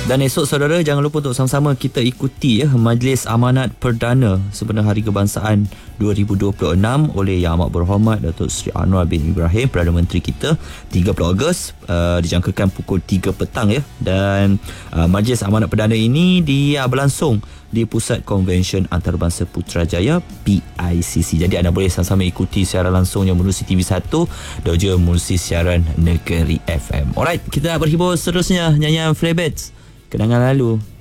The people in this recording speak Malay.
Dan esok saudara, jangan lupa untuk sama-sama kita ikuti Majlis Amanat Perdana Sebenar Hari Kebangsaan 2026 oleh Yang Amat Berhormat Datuk Seri Anwar bin Ibrahim, Perdana Menteri kita, 30 Ogos, dijangkakan pukul 3 petang dan Majlis Amanat Perdana ini dia berlangsung di Pusat Konvensyen Antarabangsa Putrajaya PICC. Jadi anda boleh sama-sama ikuti secara langsungnya menerusi TV1 dan juga menerusi siaran Negeri FM. Alright, kita nak berhibur seterusnya nyanyian Flaybats, Kenangan Lalu.